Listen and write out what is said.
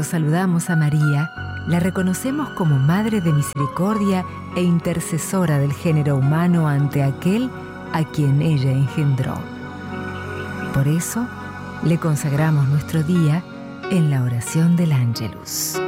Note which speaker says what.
Speaker 1: saludamos a María, la reconocemos como Madre de Misericordia e intercesora del género humano ante aquel a quien ella engendró. Por eso, le consagramos nuestro día en la oración del Ángelus.